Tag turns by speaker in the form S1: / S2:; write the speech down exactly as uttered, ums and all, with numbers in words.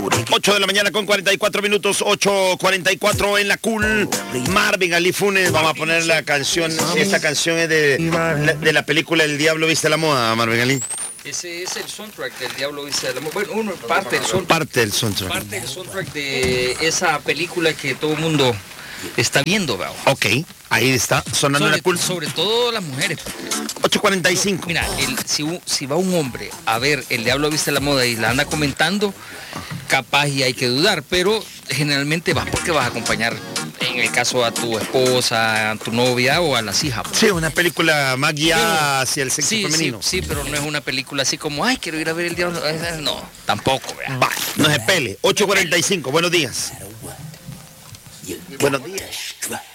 S1: ocho de la mañana con cuarenta y cuatro minutos, ocho cuarenta y cuatro en la Cool. Marvin Ali Funes, vamos a poner la canción, esta canción es de, de la película El Diablo Viste la Moda, Marvin Ali.
S2: Ese es el soundtrack del Diablo Viste la Moda. Bueno, uno, parte del soundtrack.
S1: Parte del soundtrack.
S2: Parte del soundtrack de esa película que todo el mundo está viendo, ¿verdad?
S1: Ok, ahí está, sonando
S2: sobre,
S1: la Cool.
S2: Sobre todo las mujeres.
S1: ocho cuarenta y cinco.
S2: Mira, el, si, si va un hombre a ver El Diablo Viste la Moda y la anda comentando, capaz y hay que dudar, pero generalmente vas porque vas a acompañar, en el caso a tu esposa, a tu novia o a las hijas.
S1: Sí, una película más guiada
S2: pero,
S1: hacia el sexo
S2: sí,
S1: femenino.
S2: Sí, sí, pero no es una película así como, ay, quiero ir a ver El Diablo. No, tampoco, ¿verdad?
S1: Va, no se pele. ocho cuarenta y cinco, buenos días. Buenos días.